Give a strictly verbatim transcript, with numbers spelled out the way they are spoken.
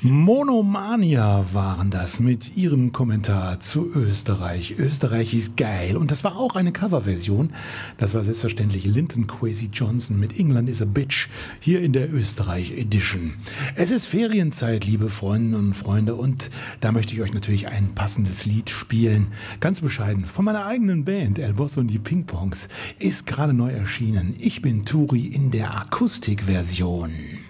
Monomania waren das mit ihrem Kommentar zu Österreich. Österreich ist geil. Und das war auch eine Coverversion. Das war selbstverständlich Linton Kwesi Johnson mit England is a Bitch hier in der Österreich Edition. Es ist Ferienzeit, liebe Freundinnen und Freunde, und da möchte ich euch natürlich ein passendes Lied spielen. Ganz bescheiden von meiner eigenen Band, El Boss und die Ping-Pongs, ist gerade neu erschienen. Ich bin Turi in der Akustikversion.